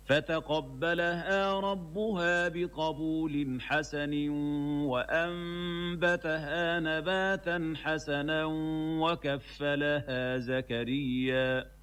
فتقبلها ربها بقبول حسن وأنبتها نباتا حسنا وكفلها زكريا